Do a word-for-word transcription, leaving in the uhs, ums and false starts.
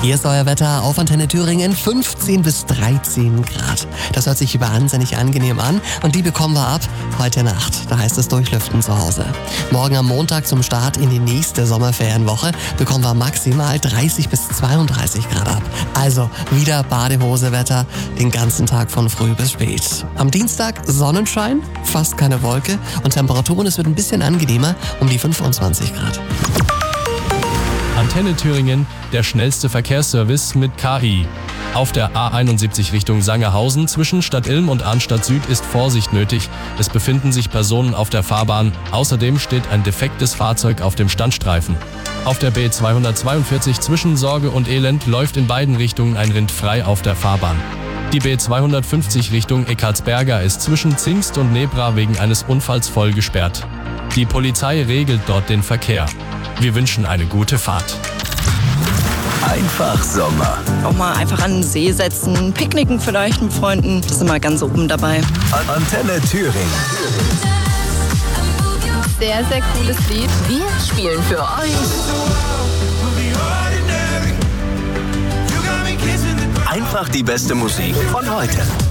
Hier ist euer Wetter auf Antenne Thüringen, fünfzehn bis dreizehn Grad. Das hört sich wahnsinnig angenehm an und die bekommen wir ab heute Nacht. Da heißt es durchlüften zu Hause. Morgen am Montag zum Start in die nächste Sommerferienwoche bekommen wir maximal dreißig bis zweiunddreißig Grad ab. Also wieder Badehosewetter den ganzen Tag von früh bis spät. Am Dienstag Sonnenschein, fast keine Wolke und Temperaturen, es wird ein bisschen angenehmer, um die fünfundzwanzig Grad. Antenne Thüringen, der schnellste Verkehrsservice mit K I. Auf der A einundsiebzig Richtung Sangerhausen zwischen Stadt Ilm und Arnstadt Süd ist Vorsicht nötig. Es befinden sich Personen auf der Fahrbahn. Außerdem steht ein defektes Fahrzeug auf dem Standstreifen. Auf der B zweihundertzweiundvierzig zwischen Sorge und Elend läuft in beiden Richtungen ein Rind frei auf der Fahrbahn. Die B zweihundertfünfzig Richtung Eckartsberga ist zwischen Zingst und Nebra wegen eines Unfalls voll gesperrt. Die Polizei regelt dort den Verkehr. Wir wünschen eine gute Fahrt. Einfach Sommer. Auch mal einfach an den See setzen, picknicken vielleicht mit Freunden. Das ist immer ganz oben dabei. Antenne Thüringen. Sehr, sehr cooles Lied. Wir spielen für euch Einfach die beste Musik von heute.